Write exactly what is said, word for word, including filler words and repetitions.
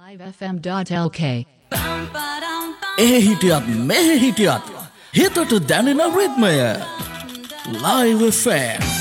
live f m dot l k එහි හිටියත් මෙහි හිටියත් හිතට දැනෙන රිද්මය Live F M